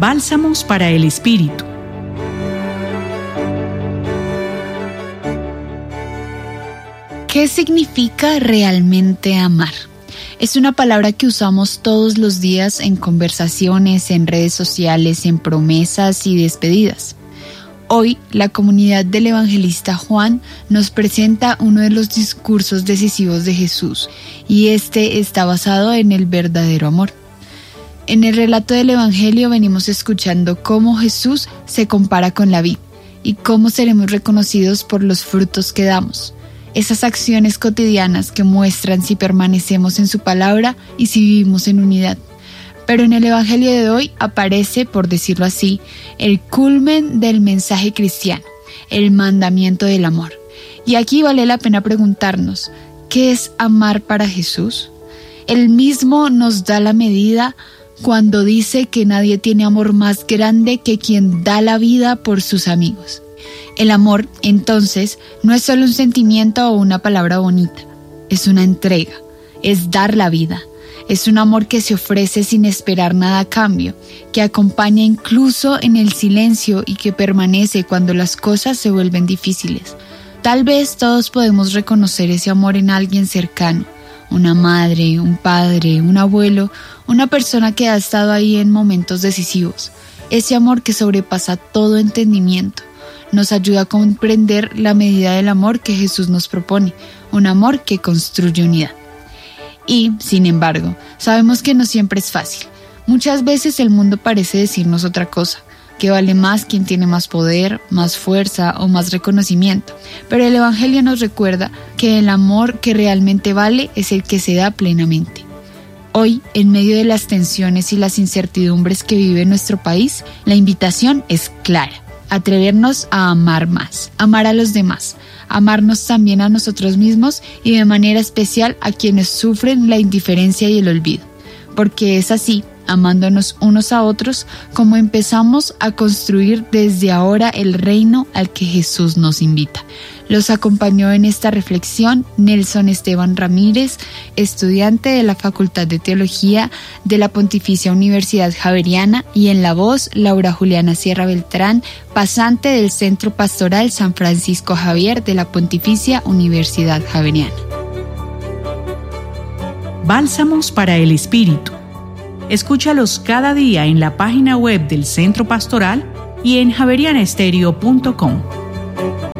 Bálsamos para el Espíritu. ¿Qué significa realmente amar? Es una palabra que usamos todos los días en conversaciones, en redes sociales, en promesas y despedidas. Hoy, la comunidad del evangelista Juan nos presenta uno de los discursos decisivos de Jesús, y este está basado en el verdadero amor. En el relato del Evangelio venimos escuchando cómo Jesús se compara con la vid y cómo seremos reconocidos por los frutos que damos. Esas acciones cotidianas que muestran si permanecemos en su palabra y si vivimos en unidad. Pero en el Evangelio de hoy aparece, por decirlo así, el culmen del mensaje cristiano, el mandamiento del amor. Y aquí vale la pena preguntarnos, ¿qué es amar para Jesús? Él mismo nos da la medida cuando dice que nadie tiene amor más grande que quien da la vida por sus amigos. El amor, entonces, no es solo un sentimiento o una palabra bonita, es una entrega, es dar la vida. Es un amor que se ofrece sin esperar nada a cambio, que acompaña incluso en el silencio y que permanece cuando las cosas se vuelven difíciles. Tal vez todos podemos reconocer ese amor en alguien cercano, una madre, un padre, un abuelo, una persona que ha estado ahí en momentos decisivos. Ese amor que sobrepasa todo entendimiento. Nos ayuda a comprender la medida del amor que Jesús nos propone, un amor que construye unidad. Y, sin embargo, sabemos que no siempre es fácil. Muchas veces el mundo parece decirnos otra cosa, que vale más quien tiene más poder, más fuerza o más reconocimiento. Pero el Evangelio nos recuerda que el amor que realmente vale es el que se da plenamente. Hoy, en medio de las tensiones y las incertidumbres que vive nuestro país, la invitación es clara. Atrevernos a amar más, amar a los demás, amarnos también a nosotros mismos y de manera especial a quienes sufren la indiferencia y el olvido. Porque es así, amándonos unos a otros, como empezamos a construir desde ahora el reino al que Jesús nos invita. Los acompañó en esta reflexión Nelson Esteban Ramírez, estudiante de la Facultad de Teología de la Pontificia Universidad Javeriana, y en la voz Laura Juliana Sierra Beltrán, pasante del Centro Pastoral San Francisco Javier de la Pontificia Universidad Javeriana. Bálsamos para el Espíritu. Escúchalos cada día en la página web del Centro Pastoral y en javerianestereo.com.